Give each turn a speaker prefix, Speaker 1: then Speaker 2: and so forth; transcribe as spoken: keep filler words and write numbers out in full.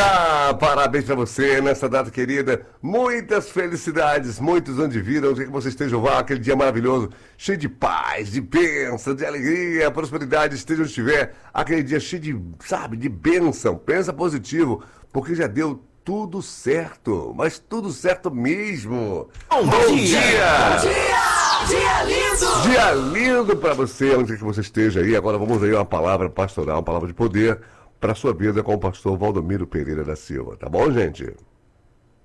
Speaker 1: dia! Parabéns pra você nessa data querida. Muitas felicidades, muitos anos de vida, onde é que você esteja, vá, aquele dia maravilhoso, cheio de paz, de bênção, de alegria, prosperidade, esteja onde estiver. Aquele dia cheio de, sabe, de bênção. Pensa positivo, porque já deu tudo certo, mas tudo certo mesmo.
Speaker 2: Bom,
Speaker 1: Bom
Speaker 2: dia!
Speaker 1: dia!
Speaker 2: Bom dia! Dia lindo!
Speaker 1: Dia lindo pra você, onde é que você esteja aí. Agora vamos aí uma palavra pastoral, uma palavra de poder para sua vida com o pastor Valdomiro Pereira da Silva. Tá bom, gente?